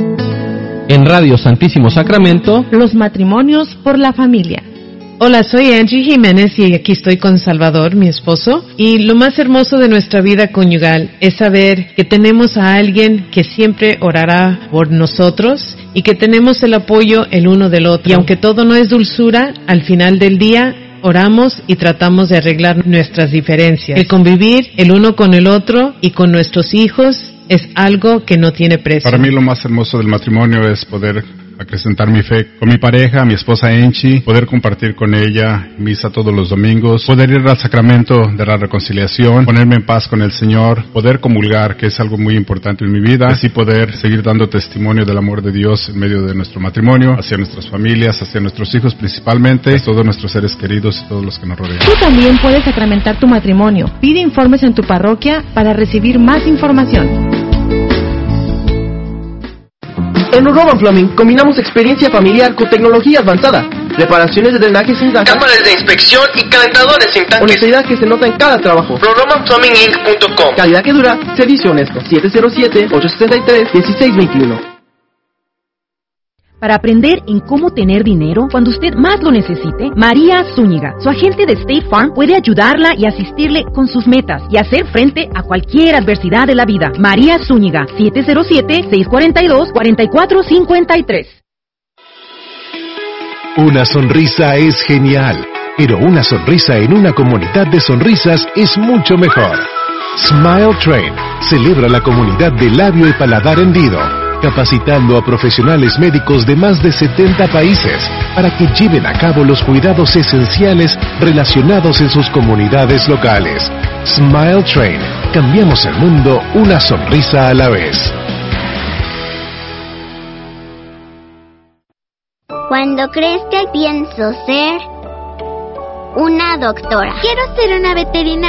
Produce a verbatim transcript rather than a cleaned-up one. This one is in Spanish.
En Radio Santísimo Sacramento, los matrimonios por la familia. Hola, soy Angie Jiménez y aquí estoy con Salvador, mi esposo. Y lo más hermoso de nuestra vida conyugal es saber que tenemos a alguien que siempre orará por nosotros y que tenemos el apoyo el uno del otro. Y aunque todo no es dulzura, al final del día oramos y tratamos de arreglar nuestras diferencias. El convivir el uno con el otro y con nuestros hijos es algo que no tiene precio. Para mí lo más hermoso del matrimonio es poder acrecentar mi fe con mi pareja, mi esposa Enchi, poder compartir con ella misa todos los domingos, poder ir al sacramento de la reconciliación, ponerme en paz con el Señor, poder comulgar, que es algo muy importante en mi vida, así poder seguir dando testimonio del amor de Dios en medio de nuestro matrimonio, hacia nuestras familias, hacia nuestros hijos principalmente, a todos nuestros seres queridos y todos los que nos rodean. Tú también puedes sacramentar tu matrimonio. Pide informes en tu parroquia para recibir más información. En Roman Plumbing combinamos experiencia familiar con tecnología avanzada, reparaciones de drenaje sin zanja, cámaras de inspección y calentadores sin tanques. Honestidad que se nota en cada trabajo. Pro Roman Plumbing Inc punto com. Calidad que dura, servicio honesto. siete cero siete, ocho siete tres, uno seis dos uno. Para aprender en cómo tener dinero cuando usted más lo necesite, María Zúñiga, su agente de State Farm, puede ayudarla y asistirle con sus metas y hacer frente a cualquier adversidad de la vida. María Zúñiga, siete cero siete, seis cuatro dos, cuatro cuatro cinco tres. Una sonrisa es genial, pero una sonrisa en una comunidad de sonrisas es mucho mejor. Smile Train celebra la comunidad de labio y paladar hendido, capacitando a profesionales médicos de más de setenta países para que lleven a cabo los cuidados esenciales relacionados en sus comunidades locales. Smile Train. Cambiamos el mundo una sonrisa a la vez. Cuando crezca pienso ser una doctora. Quiero ser una veterinaria.